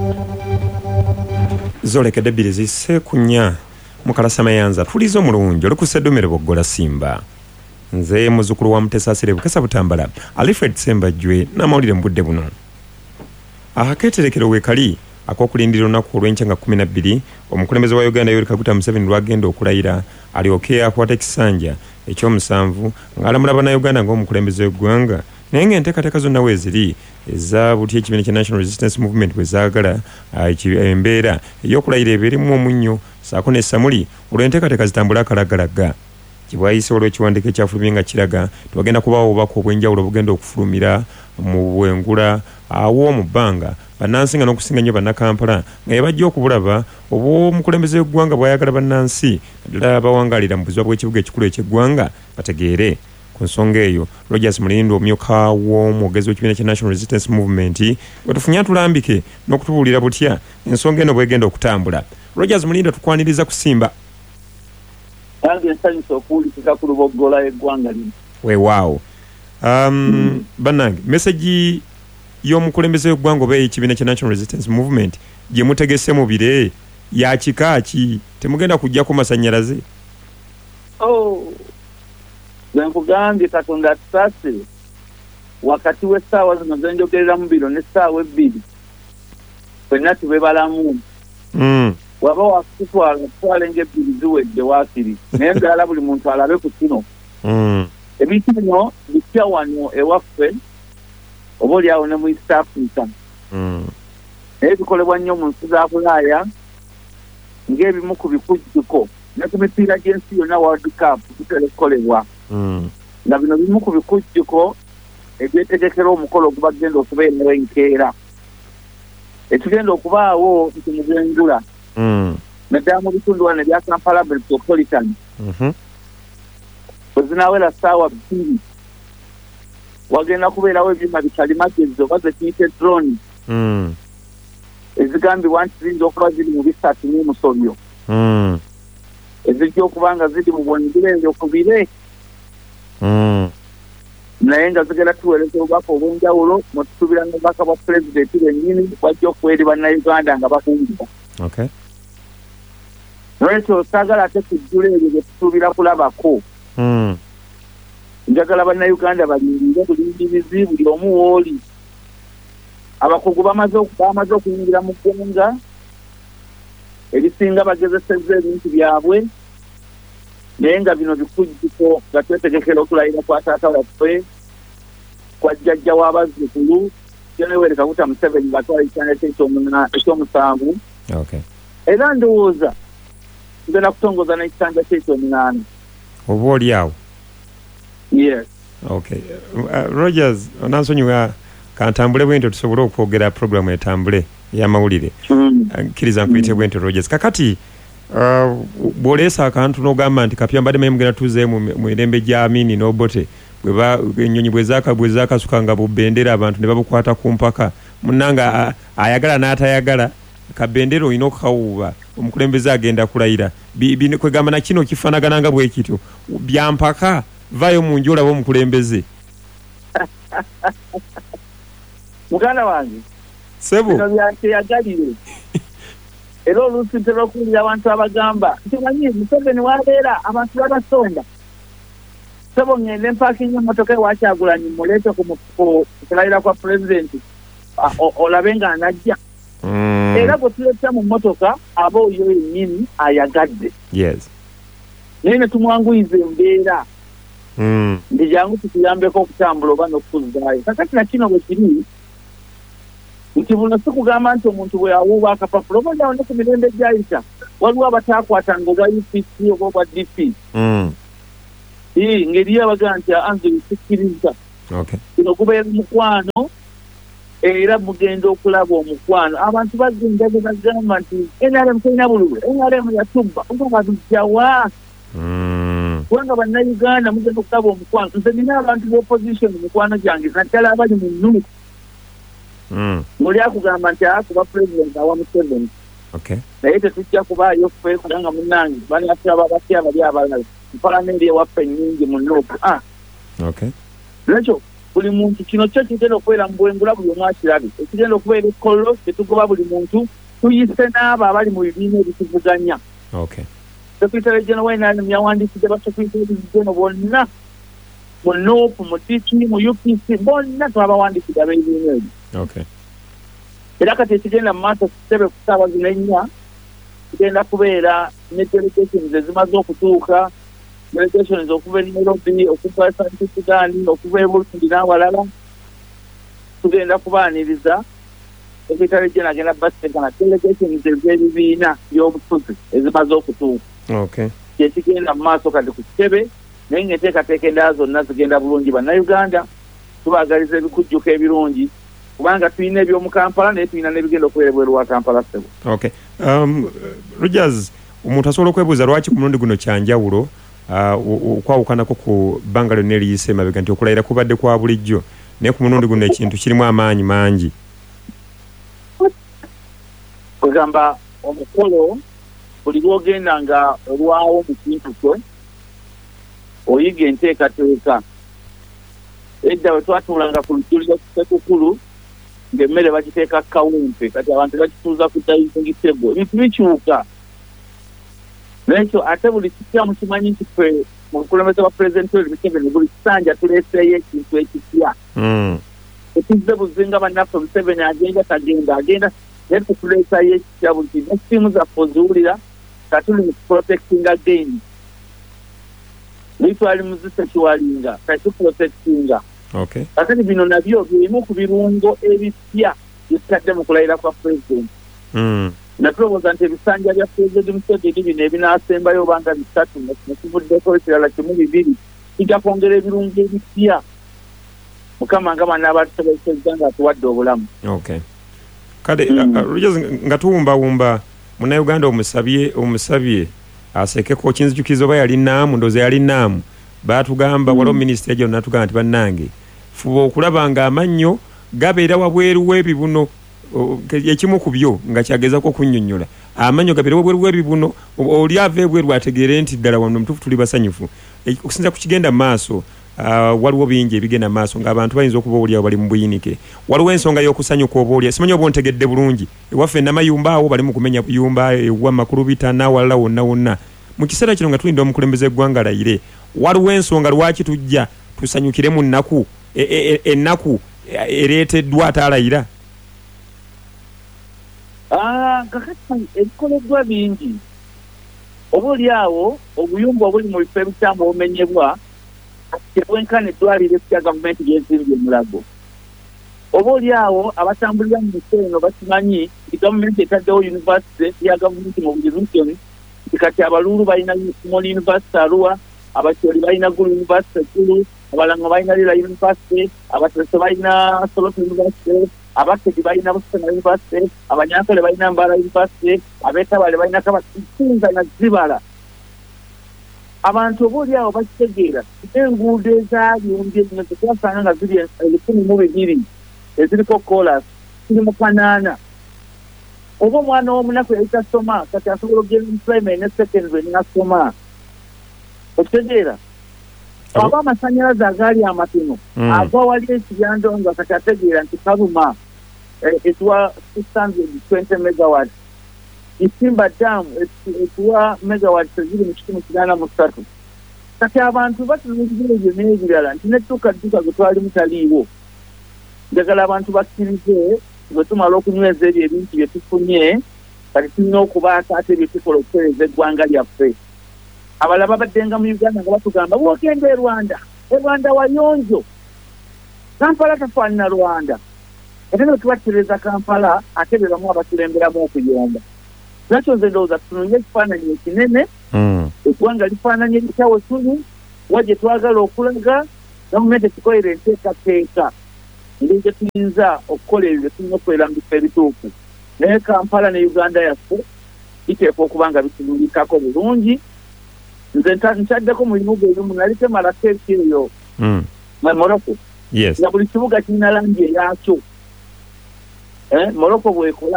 Zolekedde bbiri zisse ku nnya Mukalasa Mayanza tuliza omulungi olukuseddumire boggola Simba. Nze muzzukulu wa Mutesasire Bukesa Butambala Alfred Sembajjwe n'amawulire mu budde buno. Akakeeterekero weekali ak'okulindira olunaku olw'enkya nga 12 omukulembeze wa Uganda Yoweri Kaguta Museveni lwagenda okulayira alyoke akwata ekisanja ekyomusanvu ng'alamula bannayuganda ng'omukulembeze w'eggwanga naye ng'enteekateeka zonna weeziri eza buti ekibiina kya National Resistance Movement bwe zaagala embeera ey'okulayira ebeerimu omunnyo saako ne Samuli olw'enteekateeka zitambula akalagalaga. Kibwayise olw'ekiwandiiko ekyafulumye nga kiraga tewagenda kubaawo obubaka obw'enjawulo bugenda okufulumira mu bwengula awo mu bbanga bannansi nga n'okusinga nnyo bannakampala nga yebajja okubulaba oba omukulembeze w'eggwanga bw'ayagala bannansi naddala bawangaalira mu buziba bw'ekibuga ekikulu eky'eggwanga bategeere. Ku nsonga eyo Rogers Mulindo omumyuka w'omwogezi w'ekibiina kya National Resistance Movement bwe tufunye atulambike n'okutubuulira butya ensonga eno bw'egenda okutambula. Rogers Mulindo tukwaniriza kusimba. Kandi ensanyusa okuwulikika ku luboggola eggwanga lino. Weewaawo. Bannange message y'omukulembeze w'eggwanga oba ekibiina kya National Resistance Movement gye mutegese mu bire ya kika ki temugenda kujja ku masannyalaze? Bwe nkugambye Katonda atusase wakati w'essaawa zino ze njogereramu biro n'essaawa ebbiri ffenna tube balamu. Waba wakutwala ng'ebbiri ziwedde waakiri naye ndala buli muntu alabe ku kino. Ebintu bino bipya wano ewaffe oba oliawo ne mu East Africa. Naye bikolebwa nnyo mu nsi za Bulaaya ng'ebimu ku bikujjuko ne ku mipiira gy'ensi yonna World Cup bitera okukolebwa. Nga bino bimu ku bikujjuko ebyetegekera omukolo ogubagenda okubeerawo enkeera. Etugenda okubaawo nti mu bwengula. Naddala mu bitundu wano ebya Kampala Metropolitan. Bwe zinaawera ssaawa 2 wagenda kubeerawo ebyuma bikalimagezi oba ze tuyite drone. Ezigambibwa nti ziyinza okuba ziri mu bisatu n'omusobyo. Ezijja okuba nga ziri mu bwengula eyo ku bire. Naye nga zigenda tuweereza obubaka obw'enjawulo mwe tusuubira n'obubaka bwa pulezidenti bennyini bwajja okuwa eri bannayuganda nga bakungira. Nolwekyo saagala ate kujjula ebyo bye tusuubira kulabako. Njagala bannayuganda balindire bulindirizi buli omu wooli. Abakugu bamaze okuyingira mu ggwanga ebisinga bagezesezza ebintu byabwe naye nga bino bikujjuko nga twetegekera okulayira kwa taata waffe kwa jjajja w'abazzukulu Yoweri Kaguta Museveni batwala ekitanda ekyomusanvu. Era ndowooza tugenda kutongoza n'ekitanda ky'ekyomunaana. Oba oli awo? Yes. Rogers onansonyiwa kantambule bwentyo tusobole okwogera programu etambule y'amawulire. Nkiriza nkuyite bwentyo Rogers. Kakati bw'oleesa akantu n'ogamba nti kapya mbadde mugenda tuze mu mirembe gya Amini n'Obote ennyonyi bwe zaakasuka nga bubbendera abantu ne babukwata ku mpaka munnanga ayagala n'atayagala kabendera olina okukawuuba omukulembeze agenda kulayira kwegamba na kino kifaanagana nga bwe kityo bya mpaka vaayo mu nju olaba omukulembeze. Muganda wange sebo bino byateyagalire era oluusi ntera okuwulira abantu abagamba nti manyi Museveni wabeera abantu babasonda. Sebo ngende empaakinga emmotoka ewa Kyagulanyi muleete ku kulayira kwa pulezidenti olabe nga anajja. Era bwe tuleeta mu mmotoka aba oyo yennyini ayagadde. Naye ne tumwanguyiza embeera nti jangu tukuyambeko okutambula oba n'okukuzaayo. Kakati na kino bwe kiri nti buno si kugamba nti omuntu bwe awuuba akapapula oba olyawo ne ku mirembe gyayita waliwo abataakwatanga obwa UPC oba obwa DP. Ngeriyo abagaa nti anze sikkiriza kino kubeera mukwano era mugenda okulaba omukwano. Abantu bagenda ge bagamba nti NRM terina bululu, NRM yatubba ogababijjawa kubanga bannayuganda mugenda okulaba omukwano. Nze nina abantu b'opposition mukwano gyange naddala abali mu Nuupu muli akugamba nti akuba pulezidenti awa Museveni naye tetujja kubaayo ffe kubanga munnange banatulaba batya bali abalala mpalamenti ewaffe nnyingi mu Nuupu. Lwekyo buli muntu kino kyo kigenda okubeera mu bwengula buli omu akirabe ekigenda okubeera ekkollo kyetugoba buli muntu tuyise n'abo abali mu bibiina ebituvuganya. Secretary General w'NRM yawandiikidde basecretary general bonna mu NOP, mu DT, mu UPC bonna twabawandiikidde ab'ebibiina ebyo. Era kati ekigenda mu maaso kitebe ku ssaawa zino ennya kigenda kubeera ne delegations ezimaze okutuuka, delegations okuva e Nairobi, okuva e South Sudan, okuva e Burundi n'awalala. Tugenda kubaaniriza Secretary General agenda basekana delegations ez'ebibiina by'obufuzi ezimaze okutuuka. Kyekigenda mu maaso kati ku kitebe naye ng'enteekateeka endala zonna zigenda bulungi. Bannayuganda tubaagaliza ebikujjuko ebirungi kubanga tulina eby'omu Kampala naye tulina n'ebigenda okubeera ebweru wa Kampala ssebo. Rogers, omuntu asobola okwebuuza lwaki ku mulundi guno kyanjawulo okwawukanako ku bbanga lyonna eriyise emabega nti okulayira kubadde kwa bulijjo naye ku mulundi guno ekintu kirimu amaanyi mangi? Kwegamba omukolo buli lw'ogenda nga olwawo mu kintu kyo oyiga enteekateeka. Edda bwe twatuulanga ku lujjuliro Ssekukulu ng'emmere bagiteeka kawumpe kati abantu bagituuza ku dining table, ebintu bikyuka. Nekyo ate buli kitya mukimanyi nti ffe mu bukulembeze bwa Pulezidenti Yoweri Museveni buli kisanja tuleeseeyo ekintu ekipya. Ekizze buzinga bannaffe Museveni agenda naye tukuleetayo ekipya buli kimu. Essimu zaffe oziwulira nga tuli mu protecting again. Twali muzisekiwalinga kati tuprotectinga. Ate bino nabyo birimu ku birungo ebipya ebitadde mu kulayira kwa Pulezidenti. Natulowooza nti ebisanja bya Pulezidenti Museveni bino ebinaasembayo obanga 3 nekivuddeko ekirala 2 kijja kwongera ebirungo ebipya. Mukama nga bana abatusobozesa nga atuwadde obulamu. Kale Rogers nga tuwumbawumba munnayuganda omusabye asekeko kinzijukiriza oba yali naamu ndoze yali naamu baatugamba waliwo minisitiri ejja natugamba nti bannange fuba okulaba nga amannyo gabeera wabweru w'ebibuno. Ekimu ku byo nga kyagezako okunnyonnyola amannyo gabeera wabweru w'ebibuno oli ava ebweru ategeere nti ddala wano mutuufu tuli basanyufu. Okusinza ku kigenda maaso waliwo bingi ebigenda maaso ng'abantu bayinza okuba oliawo bali mu buyinike. Waliwo ensonga y'okusanyuka oba olya simanyi oba ontegedde bulungi ewaffe namayumba awo bali mu kumenya buyumba ewa Makulubita n'awalala wonna wonna. Mu kiseera kino nga tulinda omukulembeze eggwanga layire waliwo ensonga lwaki tujja tusanyukire mu nnaku ennaku ereeteddwa ataalayira. Kakati ebikoleddwa bingi. Oba oliawo obuyumba obuli mu bifo ebikyamu obumenyebwa tebwenkana eddwaliro ekya gavumenti gy'ezimbye Mulago. Oba oliawo abatambulira mu nsi eno bakimanyi nti gavumenti etaddewo yunivasite ya gavumenti mu buli region. Kati abaluulu balina Small University Arua, abakyoli balina Gulu University Gulu, abalanga balina Lila University, abateso balina Soloto University, abakedi balina Busana University, abanyankole balina Mbala University, abeetabale balina Kabasinza na Zibala. Abantu oba oliawo bakitegeera enguudo ezaalumbye zino tetwasanga nga ziri 12 eziriko kolas ziri mu kanaana. Oba omwana w'omunaku yali tasoma kati asobola okugenda mu primary ne secondary n'asoma. Okitegeera aba amasannyalaze agaali amatono ava wali ekiyando nga kati ategeera nti Karuma etuwa 620 megawatts, Isimba Dam etuwa megawatts eziri mu 183. Kati abantu batunulira ebyo n'ebirala nti nettuka gwe twalimu taliiwo. Njagala abantu bakkirize bwe tumala okunyweza ebyo ebintu bye tufunye kati tulina okubaasa ate bye tukola okutereeza eggwanga lyaffe. Abalala babaddenga mu Uganda nga batugamba bw'ogenda e Rwanda wayonjo, Kampala tafaanana Rwanda. Ate ne tubatereeza Kampala ate be bamu abakulemberamu okuyomba. Nakyo nze ndowooza tunonye ekifaananyi ekinene, eggwanga lifaananye lityawo tuli wa gye twagala okulaga gavumenti ekikolerera enteekateeka engeri gye tuyinza okukola ebyo tulina okukolera mu bifo ebituufu. Naye Kampala ne Uganda yaffe biteekwa okuba nga bitunuulikako bulungi. Nze ntaddeko mu bibuga ebimu nali temalako eyo Morocco. Nga buli kibuga kirina langi eyakyo. Morocco bw'ekola